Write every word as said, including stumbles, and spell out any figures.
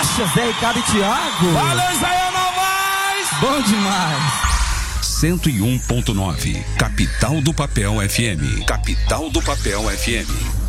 Rocha, Zé Ricardo e Thiago. Valeu, Israel Novaes. Bom demais. cento e um ponto nove, Capital do Papel F M. Capital do Papel F M.